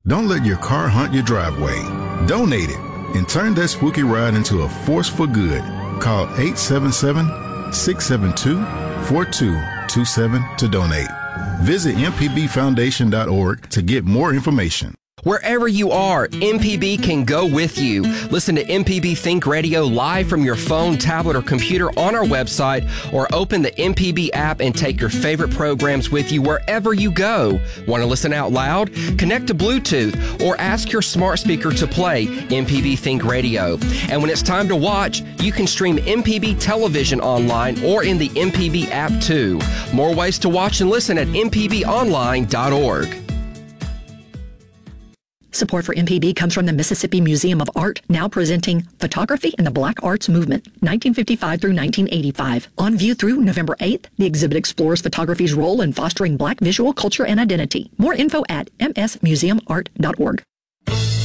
Don't let your car haunt your driveway. Donate it and turn that spooky ride into a force for good. Call 877-672-4227 to donate. Visit mpbfoundation.org to get more information. Wherever you are, MPB can go with you. Listen to MPB Think Radio live from your phone, tablet, or computer on our website, or open the MPB app and take your favorite programs with you wherever you go. Want to listen out loud? Connect to Bluetooth or ask your smart speaker to play MPB Think Radio. And when it's time to watch, you can stream MPB television online or in the MPB app too. More ways to watch and listen at mpbonline.org. Support for MPB comes from the Mississippi Museum of Art, now presenting Photography in the Black Arts Movement, 1955 through 1985. On view through November 8th, the exhibit explores photography's role in fostering Black visual culture and identity. More info at msmuseumart.org.